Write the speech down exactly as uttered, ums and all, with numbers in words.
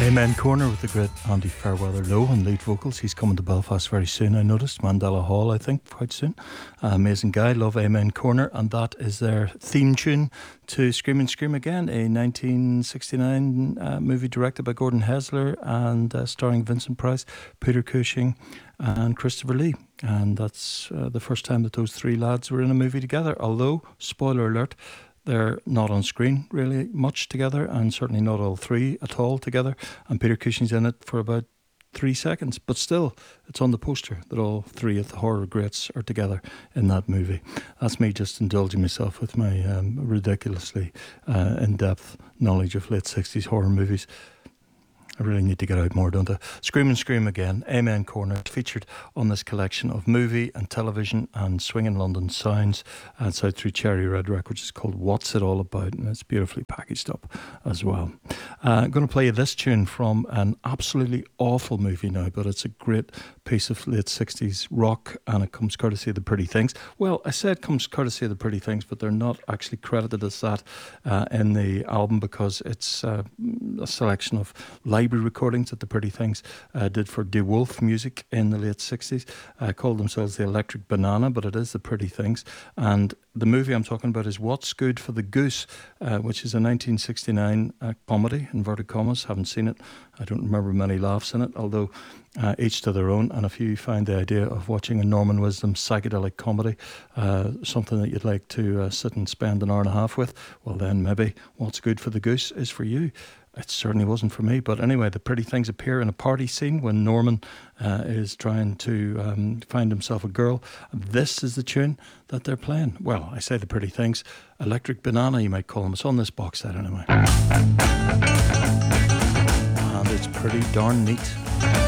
Amen Corner with the great Andy Fairweather Lowe on lead vocals. He's coming to Belfast very soon, I noticed. Mandela Hall, I think, quite soon. Uh, amazing guy, love Amen Corner. And that is their theme tune to Scream and Scream Again, a nineteen sixty-nine uh, movie directed by Gordon Hessler and uh, starring Vincent Price, Peter Cushing and Christopher Lee. And that's uh, the first time that those three lads were in a movie together. Although, spoiler alert, they're not on screen really much together, and certainly not all three at all together. And Peter Cushing's in it for about three seconds, but still, it's on the poster that all three of the horror greats are together in that movie. That's me just indulging myself with my um, ridiculously uh, in-depth knowledge of late sixties horror movies. I really need to get out more, don't I? Scream and Scream Again, Amen Corner, featured on this collection of movie and television and swinging London sounds. And it's out through Cherry Red Records. It's called What's It All About, and it's beautifully packaged up as well. Uh, I'm going to play you this tune from an absolutely awful movie now, but it's a great piece of late sixties rock, and it comes courtesy of The Pretty Things. Well, I said it comes courtesy of The Pretty Things, but they're not actually credited as that uh, in the album, because it's uh, a selection of live recordings that The Pretty Things uh, did for DeWolf Music in the late sixties. Uh, called themselves the Electric Banana, but it is The Pretty Things. And the movie I'm talking about is What's Good for the Goose, uh, which is a nineteen sixty-nine uh, comedy, inverted commas. Haven't seen it. I don't remember many laughs in it, although uh, each to their own. And if you find the idea of watching a Norman Wisdom psychedelic comedy uh, something that you'd like to uh, sit and spend an hour and a half with, well then maybe What's Good for the Goose is for you. It certainly wasn't for me. But anyway, The Pretty Things appear in a party scene when Norman uh, is trying to um, find himself a girl. And this is the tune that they're playing. Well, I say The Pretty Things. Electric Banana, you might call them. It's on this box set anyway. And it's pretty darn neat.